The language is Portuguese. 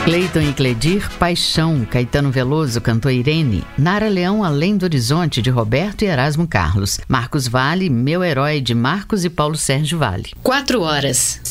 Cleiton e Cledir, Paixão, Caetano Veloso, cantou Irene, Nara Leão, Além do Horizonte, de Roberto e Erasmo Carlos, Marcos Valle, Meu Herói, de Marcos e Paulo Sérgio Valle. 4 horas.